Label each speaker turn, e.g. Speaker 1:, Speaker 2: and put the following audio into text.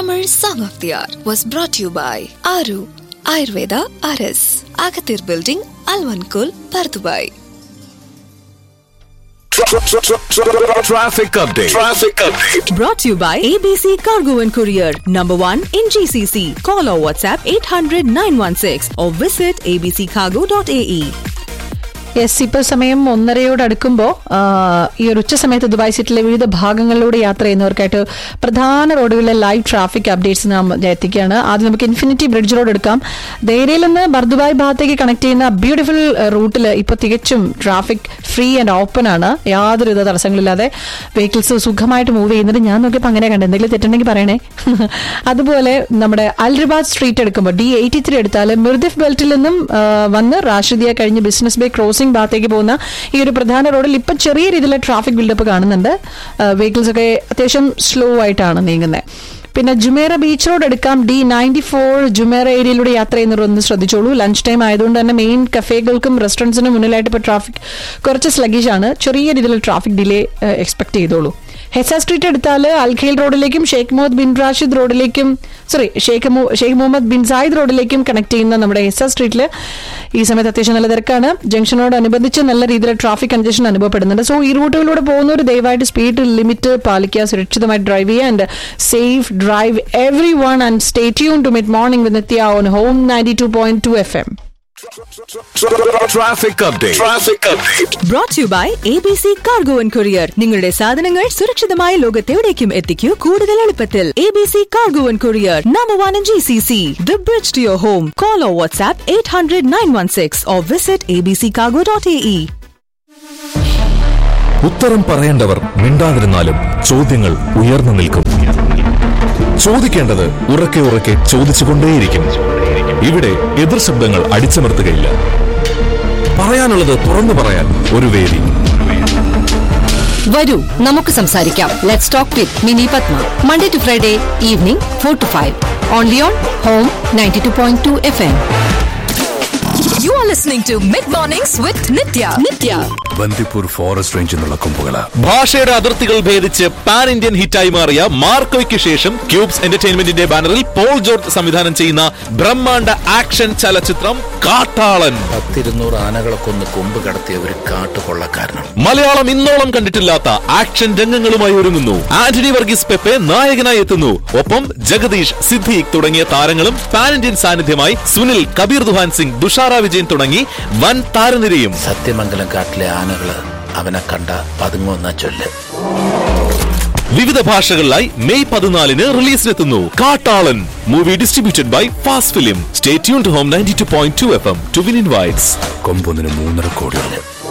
Speaker 1: Tamil Song of the Hour was brought to you by Aru Ayurveda RS, Agathir Building, Alvankul, Pardubai.
Speaker 2: Traffic update.
Speaker 3: Brought to you by ABC Cargo and Courier, number 1 in GCC. Call or WhatsApp 800-916 or visit abccargo.ae.
Speaker 4: Yes, ഇപ്പോൾ സമയം 1:30 അടുക്കുമ്പോൾ ഈ ഒരു ഉച്ച സമയത്ത് Dubai സിറ്റിയിലെ വിവിധ ഭാഗങ്ങളിലൂടെ യാത്ര ചെയ്യുന്നവർക്കായിട്ട് പ്രധാന റോഡുകളിലെ ലൈവ് ട്രാഫിക് അപ്ഡേറ്റ്സ് നാം എത്തിക്കുകയാണ്. ആദ്യം നമുക്ക് ഇൻഫിനിറ്റി ബ്രിഡ്ജ് റോഡ് എടുക്കാം. ദേരയിൽ നിന്ന് ബർദുബായ് ഭാഗത്തേക്ക് കണക്ട് ചെയ്യുന്ന ബ്യൂട്ടിഫുൾ റൂട്ടിൽ ഇപ്പോൾ തികച്ചും ട്രാഫിക് ഫ്രീ ആൻഡ് ഓപ്പൺ ആണ്. യാതൊരുവിധ തടസ്സങ്ങളില്ലാതെ വെഹിക്കിൾസ് സുഖമായിട്ട് മൂവ് ചെയ്യുന്നത് ഞാൻ നോക്കിയപ്പോൾ അങ്ങനെ കണ്ടു. എന്തെങ്കിലും തെറ്റുണ്ടെങ്കിൽ പറയണേ. അതുപോലെ നമ്മുടെ അൽറിബാദ് സ്ട്രീറ്റ് എടുക്കുമ്പോൾ D83 എടുത്താൽ മിർദിഫ് ബെൽറ്റിൽ നിന്നും വന്ന് റാഷിദിയ കഴിഞ്ഞ് ബിസിനസ് ബേ ക്രോസിംഗ് ഭാഗത്തേക്ക് പോകുന്ന ഈ ഒരു പ്രധാന റോഡിൽ ഇപ്പം ചെറിയ രീതിയിലുള്ള ട്രാഫിക് ബിൽഡപ്പ് കാണുന്നുണ്ട്. വെഹിക്കിൾസ് ഒക്കെ അത്യാവശ്യം സ്ലോ ആയിട്ടാണ് നീങ്ങുന്നത്. പിന്നെ ജുമേറ ബീച്ച് റോഡ് എടുക്കാം. D94 ജുമേറ ഏരിയയിലൂടെ യാത്ര ചെയ്യുന്നവരൊന്ന് ശ്രദ്ധിച്ചോളൂ. ലഞ്ച് ടൈം ആയതുകൊണ്ട് തന്നെ മെയിൻ കഫേകൾക്കും റെസ്റ്റോറൻറ്റ്സിനും മുന്നിലായിട്ട് ഇപ്പോൾ ട്രാഫിക് കുറച്ച് സ്ലഗിഷ് ആണ്. ചെറിയ രീതിയിലുള്ള ട്രാഫിക് ഡിലേ എക്സ്പെക്ട് ചെയ്തോളൂ. ഹെസ സ്ട്രീറ്റ് എടുത്താൽ Al Khail റോഡിലേക്കും Sheikh Muhammad bin Rashid റോഡിലേക്കും Sheikh Muhammad bin Zayed റോഡിലേക്കും connect ചെയ്യുന്ന നമ്മുടെ ഹെസ സ്ട്രീറ്റിൽ ഈ സമയത്ത് അത്യാവശ്യം നല്ല തിരക്കാണ്. ജംഗ്ഷനോടനുബന്ധിച്ച് നല്ല രീതിയിലുള്ള ട്രാഫിക് കൺജഷൻ അനുഭവപ്പെടുന്നുണ്ട്. സോ ഈ റൂട്ടുകളിലൂടെ പോകുന്നവർ ദയവായിട്ട് സ്പീഡ് ലിമിറ്റ് പാലിക്കുക, സുരക്ഷിതമായിട്ട് ഡ്രൈവ് ചെയ്യുക and safe drive every one and stay tune to mid morning with Nithya on home 92.2 FM.
Speaker 2: Traffic update.
Speaker 3: Brought to you by ABC Cargo and Courier. നിങ്ങളുടെ സാധനങ്ങൾ സുരക്ഷിതമായ ലോകത്തെവിടേക്കും എത്തിക്കൂ കൂടുതൽ എളുപ്പത്തിൽ. ABC Cargo and Courier, number 1 in GCC. The bridge to your home. Call or WhatsApp 800-916 or visit abccargo.ae.
Speaker 2: ഉത്തരം പറയേണ്ടവർ മിണ്ടാതിരുന്നാലും ചോദ്യങ്ങൾ ഉയർന്നു നിൽക്കും. ചോദിക്കേണ്ടത് ഉറക്കെ ചോദിച്ചുകൊണ്ടേയിരിക്കും. ഇവിടെ എതിർ ശബ്ദങ്ങൾ അടിച്ചമർത്തുകയില്ല. പറയാനുള്ളത് തുറന്നു പറയാൻ ഒരു വേദി.
Speaker 5: വരൂ നമുക്ക് സംസാരിക്കാം. Let's talk with mini Padma. Monday to Friday evening 4 to 5. Only on Home 92.2 FM.
Speaker 3: You are listening to Mid Mornings with Nitya.
Speaker 2: Bandipur forest റേഞ്ചിൽ നിന്നുള്ള കൊമ്പുകള ഭാഷയുടെ അതിർത്തികൾ ഭേദിച്ച് പാൻ ഇന്ത്യൻ ഹിറ്റായി മാറിയ മാർക്കോയ്ക്ക് ശേഷം ക്യൂബ്സ് എന്റർടൈൻമെന്റിന്റെ ബാനറിൽ പോൾ ജോർജ് സംവിധാനം ചെയ്യുന്ന ബ്രഹ്മാണ്ഡ ആക്ഷൻ ചലച്ചിത്രം കാട്ടാളൻ.
Speaker 6: 200 ആനകളെ കൊന്ന് കൊമ്പ് കടത്തിയ ഒരു കാട്ടുകൊള്ളക്കാരനാണ്.
Speaker 2: മലയാളം ഇന്നോളം കണ്ടിട്ടില്ലാത്ത ആക്ഷൻ രംഗങ്ങളുമായി ഒരുങ്ങുന്നു. ആന്റണി വർഗീസ് പെപ്പെ നായകനായി എത്തുന്നു. ഒപ്പം ജഗദീഷ്, സിദ്ദീഖ് തുടങ്ങിയ താരങ്ങളും പാൻ ഇന്ത്യൻ സാന്നിധ്യമായി സുനിൽ, കബീർ ദുഹാൻ സിംഗ്, തുഷാര വിജയൻ തുടങ്ങി വൻ താരനിരയും.
Speaker 6: സത്യമംഗലം കാട്ടിലെ ആനകള് അവനെ കണ്ട പതുങ്ങുന്ന ചൊല്ല്.
Speaker 2: വിവിധ ഭാഷകളിലായി മെയ് 14 റിലീസിനെത്തുന്നു കാട്ടാളൻ. Movie distributed by fast film. Stay tuned to home 92.2 FM to win invites.
Speaker 6: കൊമ്പൊന്നിന് 3.5 കോടി.